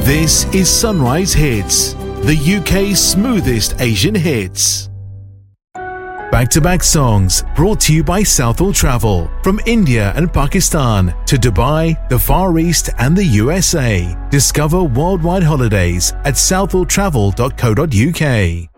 This is Sunrise Hits, the UK's smoothest Asian hits. Back-to-back songs brought to you by Southall Travel. From India and Pakistan to Dubai, the Far East and the USA. Discover worldwide holidays at southalltravel.co.uk.